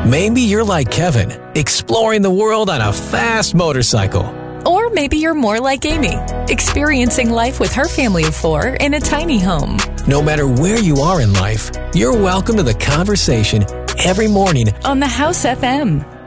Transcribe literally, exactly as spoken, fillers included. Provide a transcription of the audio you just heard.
Maybe you're like Kevin, exploring the world on a fast motorcycle. Or maybe you're more like Amy, experiencing life with her family of four in a tiny home. No matter where you are in life, you're welcome to the conversation every morning on the House F M.